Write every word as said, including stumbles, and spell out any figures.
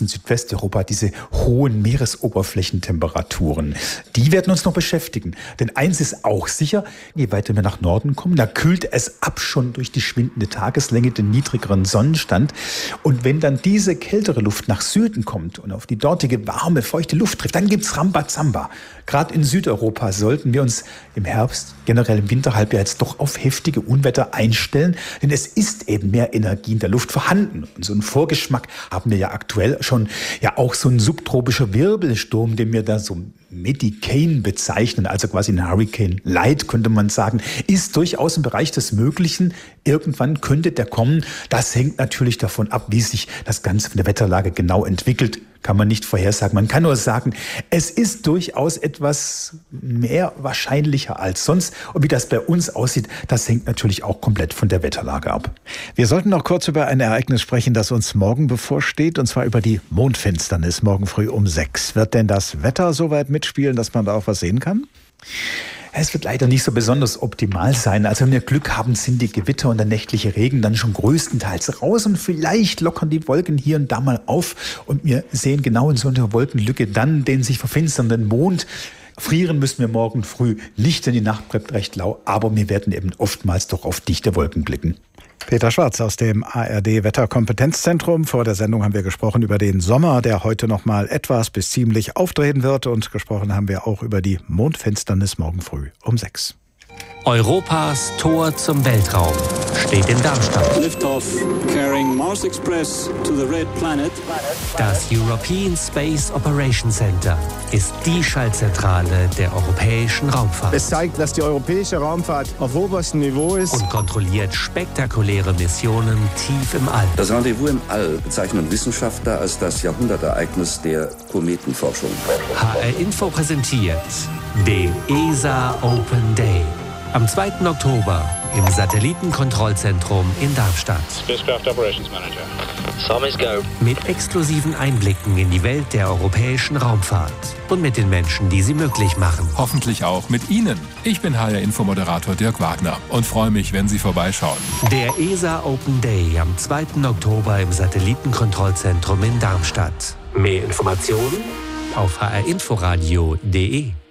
in Südwesteuropa, diese hohen Meeresoberflächentemperaturen, die werden uns noch beschäftigen. Denn eins ist auch sicher, je weiter wir nach Norden kommen, da kühlt es ab schon durch die schwindende Tageslänge, den niedrigeren Sonnenstand. Und wenn dann diese kältere Luft nach Süden kommt und auf die dortige warme, feuchte Luft trifft, dann gibt's Rambazamba. Gerade in Südeuropa sollten wir uns im Herbst, generell im Winterhalbjahr jetzt doch auf heftige Unwetter einstellen, denn es ist eben mehr Energie in der Luft vorhanden. Und so einen Vorgeschmack haben wir ja aktuell schon, ja auch so ein subtropischer Wirbelsturm, den wir da so Medicane bezeichnen, also quasi ein Hurricane Light, könnte man sagen, ist durchaus im Bereich des Möglichen. Irgendwann könnte der kommen. Das hängt natürlich davon ab, wie sich das Ganze von der Wetterlage genau entwickelt. Kann man nicht vorhersagen. Man kann nur sagen, es ist durchaus etwas mehr wahrscheinlicher als sonst. Und wie das bei uns aussieht, das hängt natürlich auch komplett von der Wetterlage ab. Wir sollten noch kurz über ein Ereignis sprechen, das uns morgen bevorsteht, und zwar über die Mondfinsternis morgen früh um sechs. Wird denn das Wetter so weit mitspielen, dass man da auch was sehen kann? Es wird leider nicht so besonders optimal sein. Also wenn wir Glück haben, sind die Gewitter und der nächtliche Regen dann schon größtenteils raus und vielleicht lockern die Wolken hier und da mal auf und wir sehen genau in so einer Wolkenlücke dann den sich verfinsternden Mond. Frieren müssen wir morgen früh nicht, denn die Nacht bleibt recht lau, aber wir werden eben oftmals doch auf dichte Wolken blicken. Peter Schwarz aus dem A R D-Wetterkompetenzzentrum. Vor der Sendung haben wir gesprochen über den Sommer, der heute noch mal etwas bis ziemlich aufdrehen wird. Und gesprochen haben wir auch über die Mondfinsternis morgen früh um sechs. Europas Tor zum Weltraum steht in Darmstadt. Liftoff carrying Mars Express to the Red Planet. Das European Space Operations Center ist die Schaltzentrale der europäischen Raumfahrt. Es zeigt, dass die europäische Raumfahrt auf oberstem Niveau ist. Und kontrolliert spektakuläre Missionen tief im All. Das Rendezvous im All bezeichnen Wissenschaftler als das Jahrhundertereignis der Kometenforschung. H R Info präsentiert den E S A Open Day. Am zweiten Oktober im Satellitenkontrollzentrum in Darmstadt. Spacecraft Operations Manager. Some is go. Mit exklusiven Einblicken in die Welt der europäischen Raumfahrt. Und mit den Menschen, die sie möglich machen. Hoffentlich auch mit Ihnen. Ich bin H R-Infomoderator Dirk Wagner und freue mich, wenn Sie vorbeischauen. Der E S A Open Day am zweiten Oktober im Satellitenkontrollzentrum in Darmstadt. Mehr Informationen auf h r inforadio punkt d e.